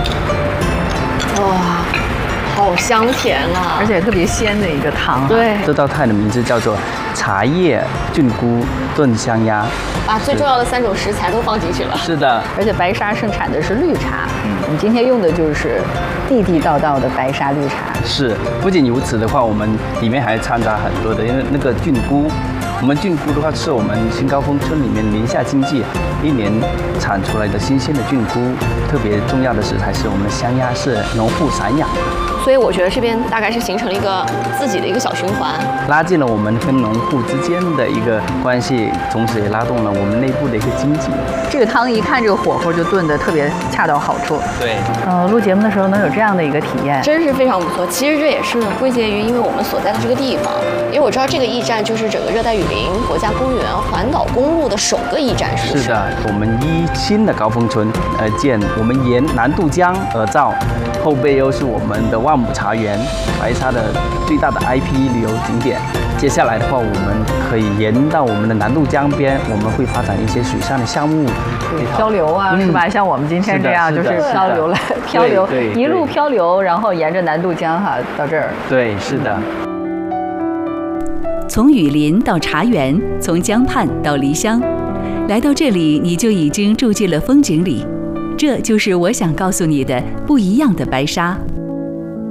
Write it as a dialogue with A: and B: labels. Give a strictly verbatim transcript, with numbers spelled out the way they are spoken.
A: 哇，好香甜啊！
B: 而且特别鲜的一个汤。
A: 对，
C: 这道菜的名字叫做茶叶菌菇炖香鸭，
A: 把最重要的三种食材都放进去了。
C: 是的，
B: 而且白沙盛产的是绿茶，嗯，我们今天用的就是地地道道的白沙绿茶。
C: 是，不仅如此的话，我们里面还掺杂很多的，因为那个菌菇。我们菌菇的话，是我们新高峰村里面宁夏经济一年产出来的新鲜的菌菇。特别重要的食材是我们的香鸭，是农户散养。
A: 所以我觉得这边大概是形成了一个自己的一个小循环，
C: 拉近了我们跟农户之间的一个关系，同时也拉动了我们内部的一个经济。
B: 这个汤一看这个火候就炖得特别恰到好处。
C: 对，
B: 呃，录节目的时候能有这样的一个体验，
A: 真是非常不错。其实这也是归结于因为我们所在的这个地方，因为我知道这个驿站就是整个热带雨林国家公园环岛公路的首个驿站，是不是？
C: 是的，我们依新的高峰村而建，我们沿南渡江而造，后背又是我们的万亩茶园，白沙的最大的 I P 旅游景点。接下来的话，我们可以沿到我们的南渡江边，我们会发展一些水上的项目，
B: 漂流啊，嗯、是吧？像我们今天这样，就是漂流来漂流，一路漂流，然后沿着南渡江哈到这儿。
C: 对，是的。
D: 从雨林到茶园，从江畔到梨乡，来到这里，你就已经住进了风景里。这就是我想告诉你的不一样的白沙。